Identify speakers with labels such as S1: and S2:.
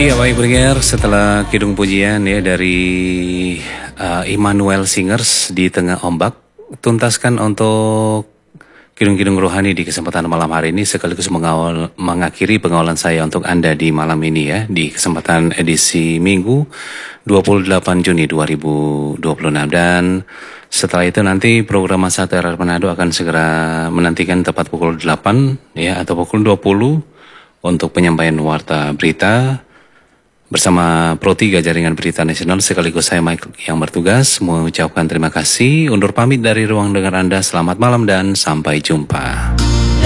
S1: Iya baik pendengar, setelah kidung pujian ya dari Immanuel Singers di tengah ombak, tuntaskan untuk kidung-kidung rohani di kesempatan malam hari ini sekaligus mengakhiri pengawalan saya untuk Anda di malam ini ya, di kesempatan edisi Minggu 28 Juni 2026. Dan setelah itu nanti program Masa Terar Manado akan segera menantikan tepat pukul 8 ya atau pukul 20 untuk penyampaian warta berita bersama Pro 3 Jaringan Berita Nasional. Sekaligus saya Mike yang bertugas mengucapkan terima kasih. Undur pamit dari ruang dengar Anda. Selamat malam dan sampai jumpa.